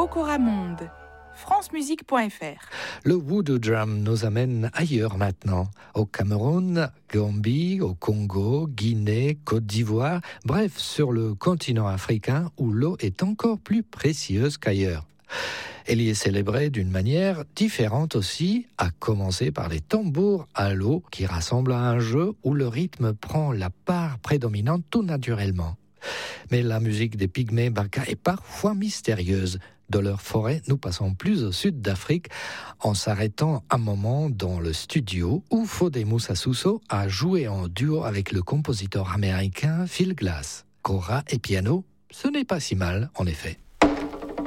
Okora Monde, francemusique.fr. Le voodoo drum nous amène ailleurs maintenant, au Cameroun, Gambie, au Congo, Guinée, Côte d'Ivoire, bref, sur le continent africain où l'eau est encore plus précieuse qu'ailleurs. Elle y est célébrée d'une manière différente aussi, à commencer par les tambours à l'eau qui rassemblent à un jeu où le rythme prend la part prédominante tout naturellement. Mais la musique des Pygmées Baka est parfois mystérieuse. De leur forêt, nous passons plus au sud d'Afrique en s'arrêtant un moment dans le studio où Fodé Moussa Sousso a joué en duo avec le compositeur américain Phil Glass. Kora et piano, ce n'est pas si mal en effet.